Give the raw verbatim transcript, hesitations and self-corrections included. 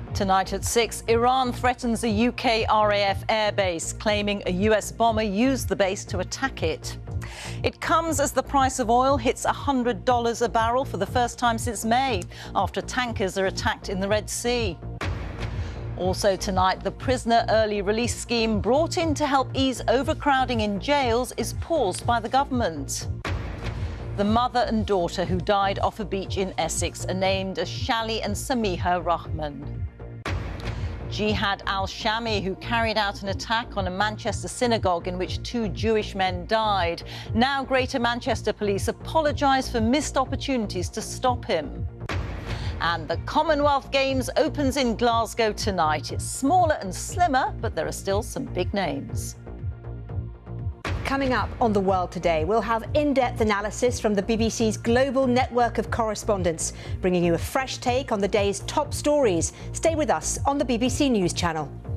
Tonight at six, Iran threatens a U K R A F airbase, claiming a U S bomber used the base to attack it. It comes as the price of oil hits one hundred dollars a barrel for the first time since May, after tankers are attacked in the Red Sea. Also tonight, the prisoner early release scheme brought in to help ease overcrowding in jails is paused by the government. The mother and daughter who died off a beach in Essex are named as Shali and Samiha Rahman. Jihad al-Shami, who carried out an attack on a Manchester synagogue in which two Jewish men died. Now Greater Manchester Police apologise for missed opportunities to stop him. And the Commonwealth Games opens in Glasgow tonight. It's smaller and slimmer, but there are still some big names. Coming up on The World Today, we'll have in-depth analysis from the B B C's global network of correspondents, bringing you a fresh take on the day's top stories. Stay with us on the B B C News Channel.